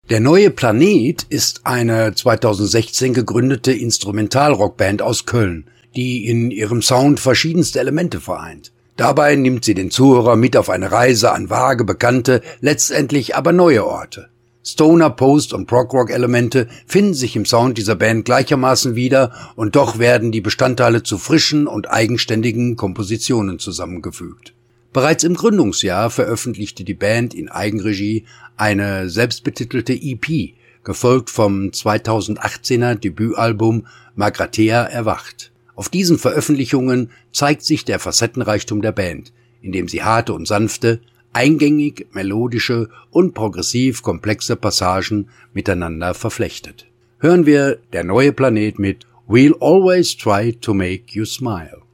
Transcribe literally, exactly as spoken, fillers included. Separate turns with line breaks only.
Der neue Planet ist eine zweitausendsechzehn gegründete Instrumentalrockband aus Köln, die in ihrem Sound verschiedenste Elemente vereint. Dabei nimmt sie den Zuhörer mit auf eine Reise an vage, bekannte, letztendlich aber neue Orte. Stoner, Post- und Prog-Rock-Elemente finden sich im Sound dieser Band gleichermaßen wieder und doch werden die Bestandteile zu frischen und eigenständigen Kompositionen zusammengefügt. Bereits im Gründungsjahr veröffentlichte die Band in Eigenregie eine selbstbetitelte E P, gefolgt vom zweitausendachtzehner Debütalbum Magrathea erwacht. Auf diesen Veröffentlichungen zeigt sich der Facettenreichtum der Band, indem sie harte und sanfte, eingängig, melodische und progressiv komplexe Passagen miteinander verflechtet. Hören wir Der neue Planet mit We'll Always Try to Make You Smile.